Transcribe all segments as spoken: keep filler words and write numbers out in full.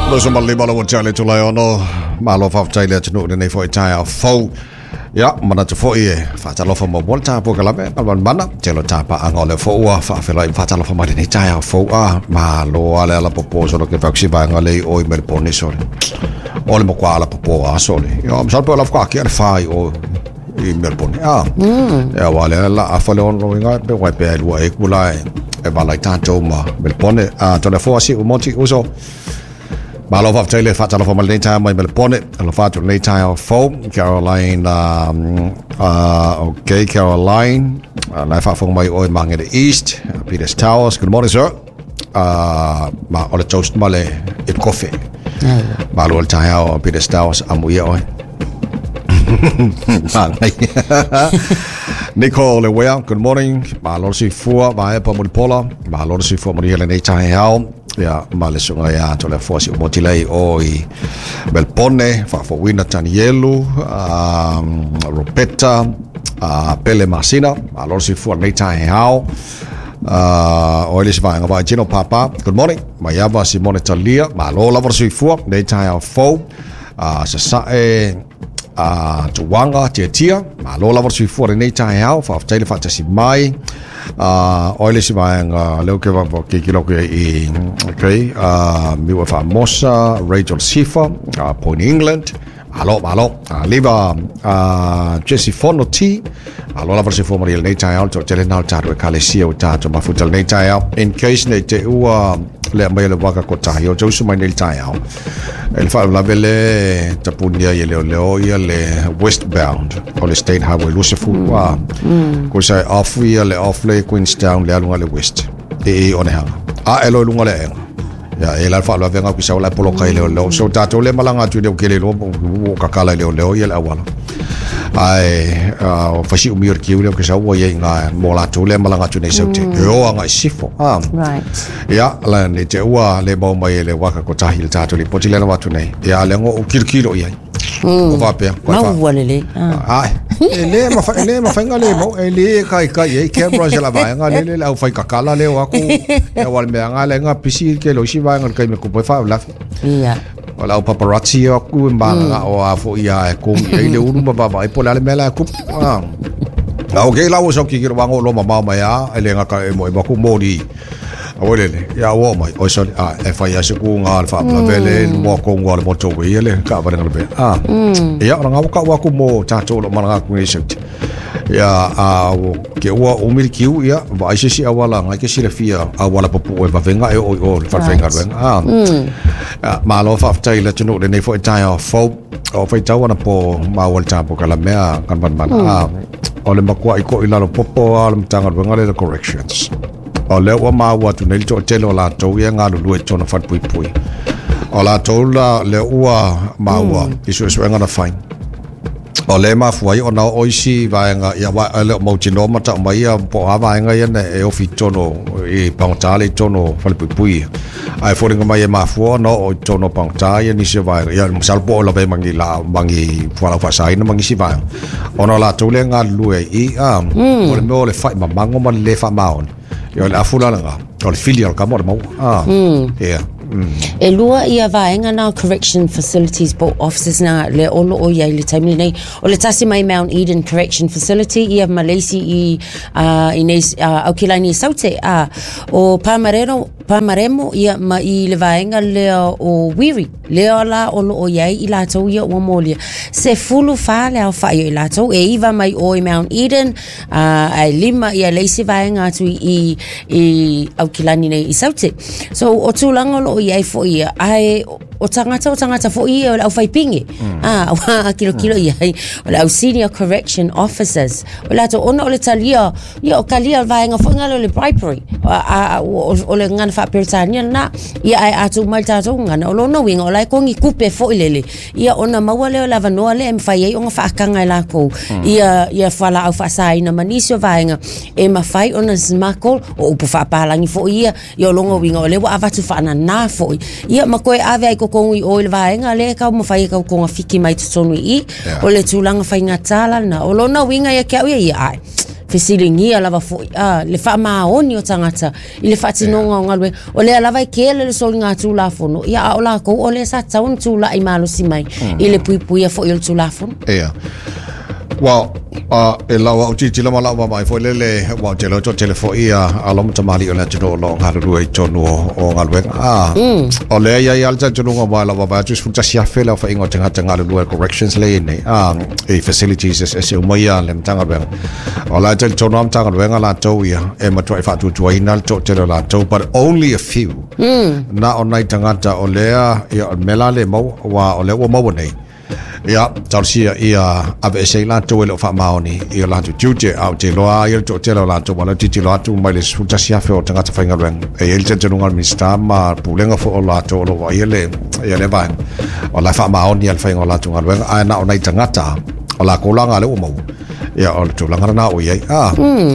Loso malima lo chale tulai ono malo fa chale tunu ne foi tai fo ya mana te foi e fa talo fa mo volta po kala be alban mana chelo tapa angole fo wa fa fa lai fa talo fa ma ne tai fo a malo ale ala popo so ke fa si ba ngale o mer poni sole ole mo kwa ala popo a sole yo am salpo la fa ki al fai o i mer poni ah ya wale la a fa le on ro nga be wa pe lu e kula e ba lai tanto ma mer poni a to le fo si o monti uso Malo fa tele fa tala fa mal time mai bel pone ala fa to late time fo Caroline um uh okay Caroline uh, la fa fo mai oi mang in the east uh, Peter's Towers. Good morning sir. Uh ma ole toast male e coffee. Malo al time Peter's Towers amu ye oi. Nicole well good morning. Malo si fu ba pa mul pola malo si fu mo hele nei time ya male sunga ya to le fosi motilei oi Belpone fa fo wina Tanielu um Ropeta uh Pele Masina alor si fu nei tai hao uh oilis va nga va Gino Papa good morning mayava Simone Talia malo la si fu nei tai hao fo uh sa sa e uh tuanga tia malo la si fu nei tai hao fa tele fa si mai uh oilis va nga lo ke va ke kilo ke i okay uh mi wa famosa Rachel Sifa uh Point England alo alo uh, liva uh Jesse Fono T alo la versi fo Maria nei tai alto tele na alta e kalesia uta to ma futal nei tai in case nei te u le mai le waka ko tai o josu mai nei tai au el fa la belle tapunia ye le le le westbound on the state highway lucifu wa ko sai off we le off le Queenstown le lunga le west e on ha a elo lunga le ya e la fa la venga ku sa la polo kai le le so tato le malanga tu de ke le lo ka kala le le ye la wala ai fa si umir ki le ke sa wo ye nga mo la tu le malanga tu nei so te yo nga sifo ah right ya la ne te wa le bo mai le wa ka ko ta hil tato le potile na watu nei ya le ngo kirkilo ye o va pe ma vuole le ai ele ma fa ele ma fa ngale mo ele kai kai e camera se la va ngale le la fa ka kala le wa ku ya wal me ngale nga pisi ke lo si va ngal kai me ku fa la ya wala paparazzi ku mbanga o afo ya e ku ele uru ba ba e pola le mela ku ah okay la wo so ki ki wa ngo lo ma ma ya ele nga ka mo ba ku mo di Awelele ya wo mai o so a e fa ya se ku nga fa la vele mo ko ngwa mo to we ele ka ba ngal be ah ya nga ka wa ku mo ta to lo ma ku ni se ya a ke wa o mi ki ya va se si awala nga ke si le fia awala popo e va venga e o o fa venga ben ah ma lo fa tai la tunu de ne fo tai o fo o fa ta wana po ma wal ta po kala mea kan ban ban ah o le makwa i ko i la lo popo al mtanga venga le corrections o le wa ma wa tu nei to telo la to ye nga lu e tona fat pui pui o la to la le wa ma wa isu so nga na fine o le ma fuai o na oisi va nga ya wa le mo tino mata mai ya po ha va nga ye ne e ofitono e pantale tono fal pui pui ai fo nga mai ma fu no o tono pantale ni se va ya sal po la ve mangi la mangi fu la fa sai na mangi si va o no la to le nga lu e i a o le mo le fa ma mango ma le fa maon yo la fulana nga o le filial ka mo mo ah yeah e lua ia vaenga na correction facilities bo offices na le olo o ia le time nei o le tasi mai Mount Eden Correction Facility ia Malaysia i uh, i nei uh, Aukilani Saute a o Pamarero Pamaremo ia ma i le vaenga le o Wiri le ola olo o ia i la tau ia o molia se fulu fa le au fa i la tau e iva mai o i Mount Eden uh, ai lima ia leisi vaenga tu i i Aukilani nei i Saute so o tulanga lo ia fo ia ai o tangata o tangata fo ia o au fai pingi ah wa kilo kilo ia o au senior correction officers o la to ona o le talia ia o kalia vaenga fo ngalo le bribery a o le ngana fa pertania na ia ai atu malta to ngana o lo no winga o lai kongi kupe fo ilele ia ona mawale o lava no le em fai ai o fa kanga la ko ia ia fala au fa sai na manisio vaenga e ma fai ona smako o pu fa palangi fo ia ia longo winga o le wa avatu fa na na fo ia ma koe ave ai ko kongi o le vaenga le ka mo fai ka ko fiki mai tonu i o le tulanga fai ngatala na o lo na winga ia ka ia ai fesilingia lava fo ah le fa maoni o tangata i le fatinonga o ngalwe o le lava i kele le solinga tu la fono ia o la ko o le sa taun tu la i malo si mai i le pui pui fo il tu la fono yeah well uh e lawa o titi la mala wa mai fo le le wa te lo te le fo ia alom tamali o le tino lo ngalu lu e tonu o ngalwe ah o le ia ia alta tonu wa la wa just futa sia fela fa ingo tanga tanga lu corrections le ne ah e facilities es es o mai le tanga be o la te tonu am tanga le ngala to ia e ma try fa tu tu ina to te la to but only a few na on night tanga ta o le ia mela le mo wa o le wo mo nei ia tarsia ia ave sei la to lo fa maoni ia la tu tute au te loa ia to te la to wala titi la tu mai le futa sia fe o tanga ta fainga ren e il te tenu ngal mista ma pulenga fo la to lo wa ia le ia le van o la fa maoni al fainga la tu ngal ren a na o nai tanga ta o la ko la ngale o mo ia o tu la ngana o ia ah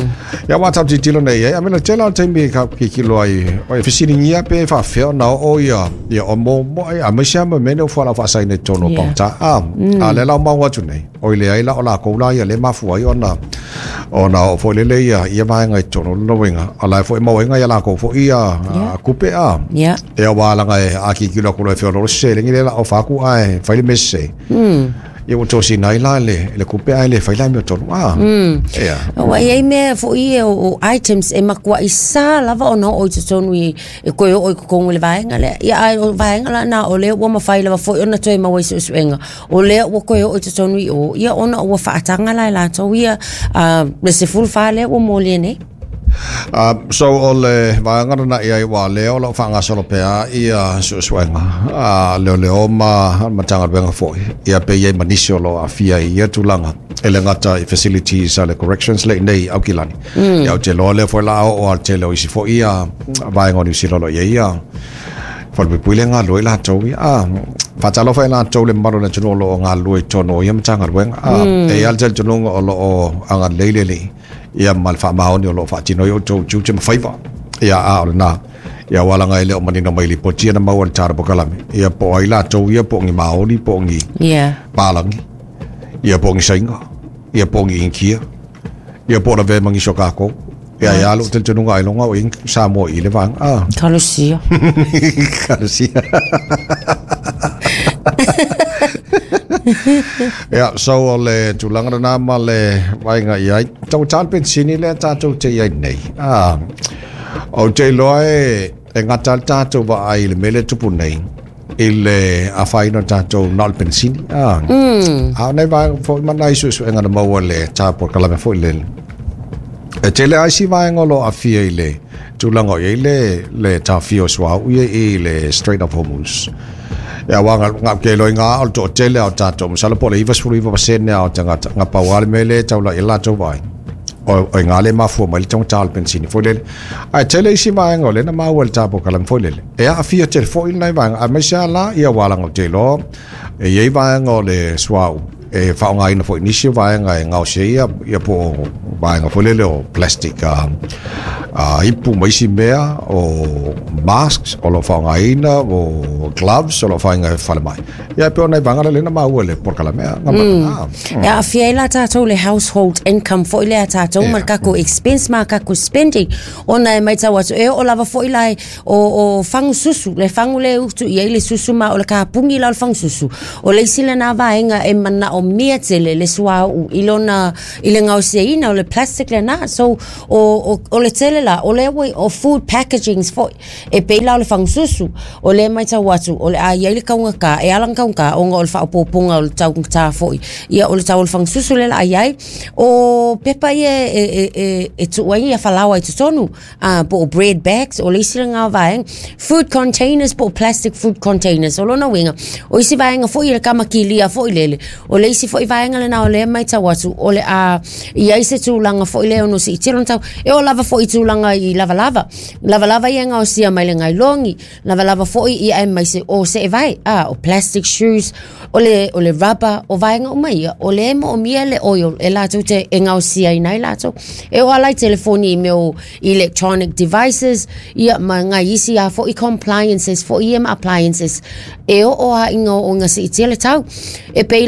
ia wa ta titi lo nei ia me le tela te mi ka ki ki lo ai o fisini ia pe fa fe na o ia ia o mo mo ia me sia me no fa la fa sai ne tono pa ta ah a le la maua tu nei o le ai la o la ko la ia le mafu ai ona ona o fo le le ia ia mai ngai tono no winga ala fo mo winga ia la ko fo ia kupe a ia e wa la ngai a ki ki lo ko le fo lo se le ngi la o fa ku ai fa le messe mm ia o tosi nai la le le kupe ai le fa la me tono ah ia o ai me fo i o items e makua isa lava ona o te tonu i ko o ko le vaenga le ia o vaenga la na o le o ma fa le fo ona toi ma wese suenga o le o ko o te tonu i o ia ona o fa atanga la la to ia le se full fa le o mo le ne Uh, so o le vaenga na ia i wa leo lo whanga solo pea ia su suenga uh, leo leo ma matanga benga foi ia pe ia manisio lo a fia ia tulanga ele ngata facilities ale corrections le nei au kilani mm. ia o te lo le foi la o o te lo isi foi ia vaenga ni silo lo ia ia for be puilenga lo la to ia fatalo fa la to le maro na tuno lo nga lo tono ia matanga benga e al tel tuno o lo o anga leilele ia malfa maoni o lo fa tino yo to ju te faiva ia a na ia wala ngai le o mani no mai li potia na mau tar bokalami ia po ai la to ia po ngi maoni po ngi ia palangi ia po ngi sainga ia po ngi inkia ia po na ve mangi sokako ia ia lo te tunu ngai longa o in sa mo i le vang ah kalusia kalusia yeah, so le tulanga na ma le vai nga ia tau tal pensini le ta tau te ia nei ah o te loe e ngata ta tau va ai le mele tupu nei ile a fai no ta tau nal pensini ah mm. a nei vai fo manai su su nga mo le ta por kala me fo le e te le ai si vai ngolo a fia ile tulanga ile le ta fio swa u ile Strait of Hormuz ya wanga ngap ke lo nga al to tele au tato msala pole iva suri iva pasene au tanga nga pawal mele taula ila to vai o o ngale ma fu mal tong tal pensini fo le ai tele si ma ngole na ma wel tapo kalam fo le e a fia tel fo il nai vang a mashala ia wala ngol telo e ye va ngole swau e fa nga ina fo inisio va nga nga se ia ia po va nga fo le o plastic a a ipu mai si mea o masks o lo fa nga ina o gloves o lo fa nga fa mai ia pe ona vanga le na ma wele por kala mea nga ma ia fia ila tato le household income fo ile tato mar ka ko expense ma ka ko spending ona mai ta wat e o lava fo ile o o fangu susu le fangu le tu ia ile susu ma o le ka pungi la fangu susu o le sila na va nga e mana o mia tele le swa u ilona ile nga o seina o le plastic le na so o o, o le tele la o le way o food packagings fo e pe la le fangu susu o le mai ta watu o le a ia ile kaunga ka e alang kaunga o nga o le fa po ponga o le tau ta fo ia o le tau le fangu susu le la ai o pepa ia e e e e tu ai ia falawa i tonu a po bread bags o le sila nga va food containers po plastic food containers o lona winga o isi va nga fo ile kama kilia fo ile o le isi fo i vaenga le na o le mai ta watu o le a i aise tūlanga fo i leo no si i tiro tau e o lava fo i tūlanga i lava lava lava lava i anga o sia mai le ngai longi lava lava fo i i ai mai se o se e vai a o plastic shoes o le o le rubber o vaenga o mai o le mo o mia le oil e lato te e ngau sia i nai lato e o alai telefoni i meo electronic devices i a ma ngai isi a fo i compliances fo i em appliances e o o a ingo o nga si i tele tau e peila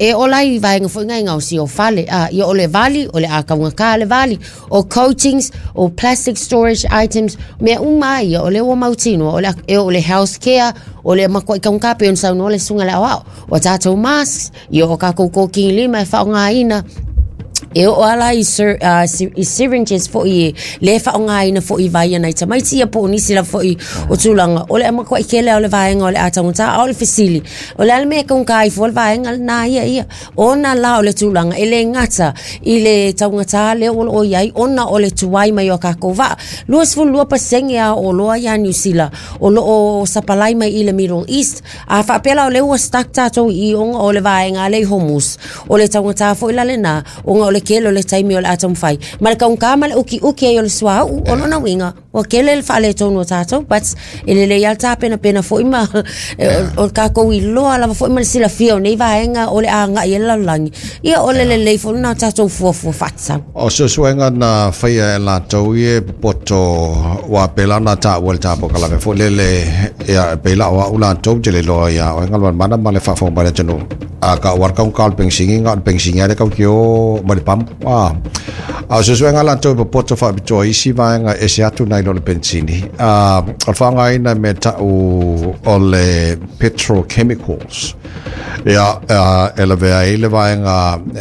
e ola i vai nga fo nga nga si o fale a i ole vali ole a ka nga le vali o coatings o plastic storage items me uma i ole o mautino ole e ole health care ole makoi ka ka pe on sa no le sunga la wa o tato masks i o ka ko ko ki lima fa nga ina e o ala i, sir, uh, i syringes fo i le fa nga ina fo i vai na ita mai tia po ni sila fo i o tulanga ole ama ko ikele ole vai nga ole ata unta ole fisili ole al me ka kai fo vai nga na ia ia ona la ole tulanga ele ngata ile taungata le ole o yai ona ole tuai mai o ka ko va luas fu lua pasenge a o loa ya New Zealand o lo o sapalai mai ile Middle East a fa pela ole o stakta to i onga ole vai nga le homus ole taungata fo ila le na onga ole kelo le taimi o le atom fai mal ka un kamal uki uki yo le swa o no na winga o kele le fale tono tato but ele le yalta pena pena fo ima o ka ko i lo ala fo ima sila fio nei vaenga o le anga i la langi ia o le le fo na tato fo fo fatsa o so suenga na fai la to ye poto wa pela na ta wel ta po kala fo le le ya pela wa ula to je le lo ya o ngal mana male fa fo ba le no aka war ka un kal pensingi ngal pensingi ale ka kyo ma pam ah a so so ngala to poto fa bito isi va nga ese atu nai lo pensini ah al fa nga ina meta o ole petrochemicals ya eleva eleva nga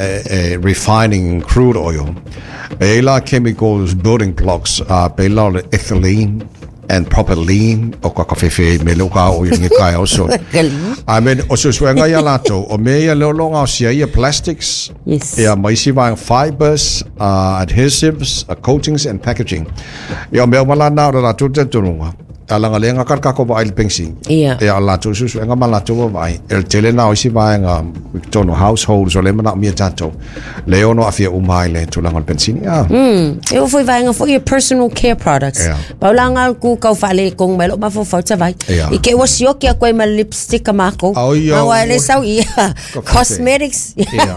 refining crude oil ela chemicals building blocks uh bela ethylene and propylene o ka fefe me lo ka o ni ka also I mean also swenga ya lato o me ya lo longa sia ya plastics yes ya mai si va fibers uh, adhesives uh, coatings and packaging ya me mala na ra tu te tunga ala ngalenga kar ka ko ba il pensing yeah ya la tu su swenga mala tu ba el tele na o si va nga tono households o le mana mi tato leono afia umai le tu langa pensing ya mm e foi vai nga for your personal care products ba langa ku ka fale kong melo ma fo fa vai i ke was yo ke ko ma lipstick ma ko wa le sau i cosmetics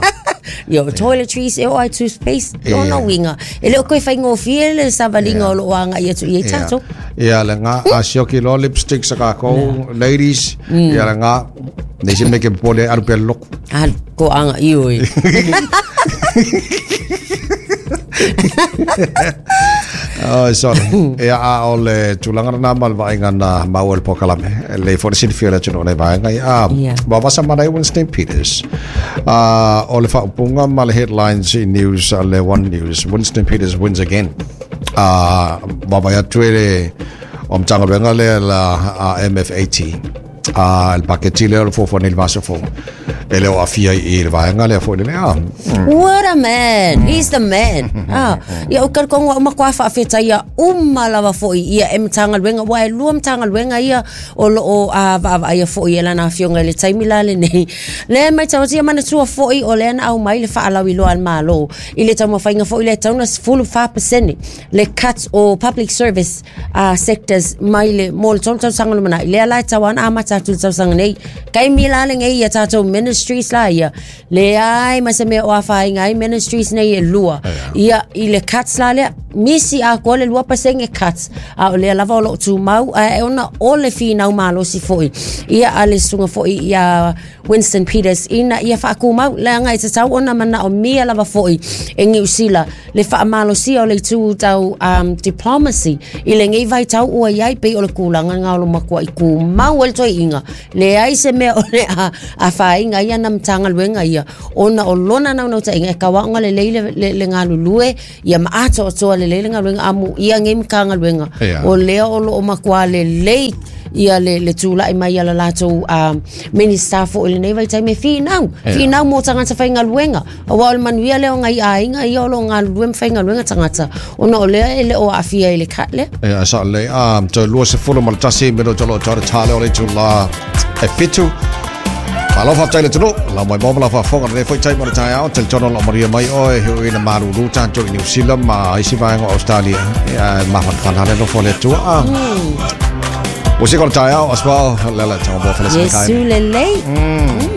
yo toiletries e o toothpaste no no winga ele ko fa ngo fiel sa valinga lo anga ye tu ye tato ya la nga asio ki lo lipstick sa ka ko ladies ya la nga ne se me ke pole al pelo al ko anga iyo oh sorry e a ole tulanga na mal va ngana mawel pokalame le for sin fiela chuno ne va ngai a ba va samana Winston Peters uh ole fa punga mal headlines in news le one news Winston Peters wins again uh ba va ya tuere om tangal venga le la M F A T ah el paquetile lo fo nel vaso fo e le afia i va ngale fo le ah what a man he's the man ah ya o kar ko ma kwa fa feta ya umma lava fo ia em tangal wenga wa luam tangal wenga ia o lo o a va ia fo ia na fio ngale taimila le nei le mai tawti mana tu fo i o le na au mai le fa ala wi lo al malo i le tamo fa inga fo ile tawna full five percent le cuts o public service uh, sectors mai le mol ton ton sangal mana le ala tawan amata tu sang nei kai mila le ngai ya tato ministries la ya le ai ma se me o fa ngai ministries nei lua ia ile cuts la le misi a ko le lua pasenge cuts a le lava lo tu mau e ona ole fi na malo si foi ia ale sunga foi ia Winston Peters ina ia fa ku mau le ngai se tau ona mana o mia lava foi e New Zealand le fa malo si o le tu tau um diplomacy ile ngai vai tau o ia pe o le kulanga ngalo makua i ku mau el toi inga le ai se me ole a a fa inga ia nam tanga luenga ia ona o lona na no ta inga ka wa ngale le le le ngalu lue ia ma ato to le le ngalu amu ia ngem ka ngaluenga o le o lo makua le le ia le le tula i mai ala lato um minister fo le nei vai tai me fi nau fi nau mo tanga sa fainga luenga o wal man wi le nga ia inga ia lo nga luem fainga luenga tanga ta ona o le le o afia ile katle e sa le um to lo se fo mal tasi me do lo tar tale o le tula e fitu Alo fa tele tulo la mai bola fa fo ngare foi tai mo tai au tel tono la maria mai o e hu ina maru ru tan to New Zealand ma isi va ngo Australia ma fan fan hale no fo le tu ah o se ko tai au as well la la tamo bo fa le sai yes le le